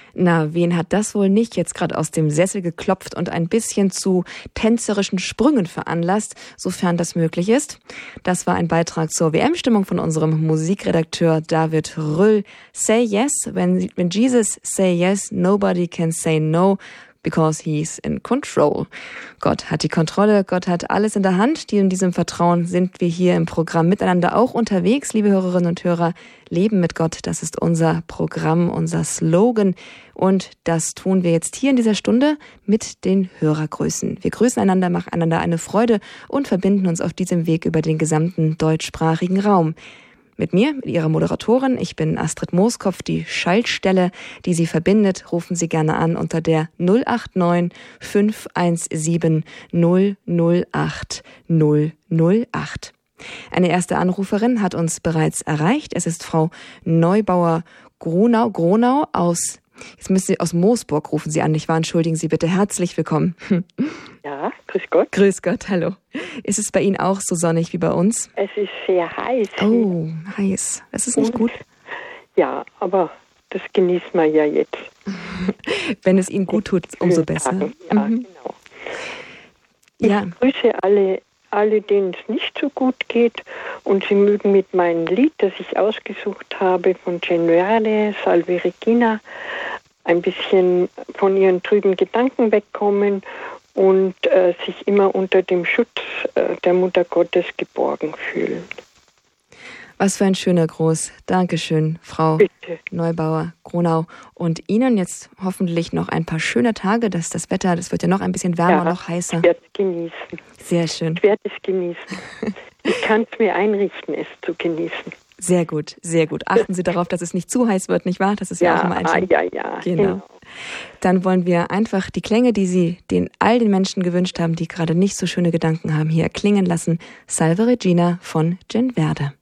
Na, wen hat das wohl nicht jetzt gerade aus dem Sessel geklopft und ein bisschen zu tänzerischen Sprüngen veranlasst, sofern das möglich ist? Das war ein Beitrag zur WM-Stimmung von unserem Musikredakteur David Röll. Say yes, when Jesus say yes, nobody can say no. Because he's in control. Gott hat die Kontrolle, Gott hat alles in der Hand. In diesem Vertrauen sind wir hier im Programm miteinander auch unterwegs, liebe Hörerinnen und Hörer. Leben mit Gott, das ist unser Programm, unser Slogan. Und das tun wir jetzt hier in dieser Stunde mit den Hörergrüßen. Wir grüßen einander, machen einander eine Freude und verbinden uns auf diesem Weg über den gesamten deutschsprachigen Raum. Mit mir, mit Ihrer Moderatorin, ich bin Astrid Mooskopf, die Schaltstelle, die Sie verbindet, rufen Sie gerne an unter der 089 517 008 008. Eine erste Anruferin hat uns bereits erreicht. Es ist Frau Neubauer-Gronau aus, jetzt müssen Sie aus Moosburg rufen Sie an, nicht wahr? Entschuldigen Sie bitte, herzlich willkommen. Ja, grüß Gott. Grüß Gott, hallo. Ist es bei Ihnen auch so sonnig wie bei uns? Es ist sehr heiß. Oh, heiß. Das ist nicht gut. Ja, aber das genießen wir ja jetzt. Wenn es Ihnen gut tut, umso besser. Ja, genau. Ich grüße alle, denen es nicht so gut geht, und Sie mögen mit meinem Lied, das ich ausgesucht habe, von Genverde, Salve Regina, ein bisschen von ihren trüben Gedanken wegkommen und sich immer unter dem Schutz der Mutter Gottes geborgen fühlen. Was für ein schöner Gruß. Dankeschön, Frau Neubauer-Gronau. Und Ihnen jetzt hoffentlich noch ein paar schöne Tage. Das Wetter, das wird ja noch ein bisschen wärmer, noch heißer. Ich werde es genießen. Sehr schön. Ich werde es genießen. Ich kann es mir einrichten, es zu genießen. Sehr gut, sehr gut. Achten Sie darauf, dass es nicht zu heiß wird, nicht wahr? Das ist ja auch immer ein Schritt. Ja. Genau. Dann wollen wir einfach die Klänge, die Sie all den Menschen gewünscht haben, die gerade nicht so schöne Gedanken haben, hier erklingen lassen. Salve Regina von Genverde.